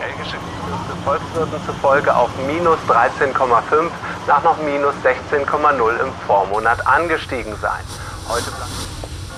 belgische Volkswirten zufolge auf minus 13,5 nach noch minus 16,0 im Vormonat angestiegen sein. Heute